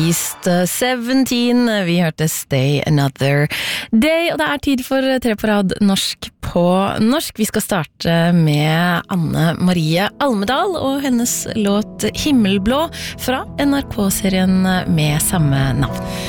East 17. Vi hørte Stay Another Day, og det tid for 3 på rad norsk på norsk. Vi skal starte med Anne Marie Almedal og hennes låt Himmelblå fra NRK-serien med samme navn.